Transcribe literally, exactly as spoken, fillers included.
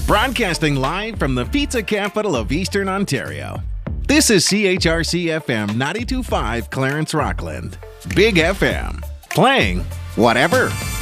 Broadcasting live from the pizza capital of Eastern Ontario. This is C H R C F M ninety-two point five Clarence Rockland. Big F M. Playing whatever.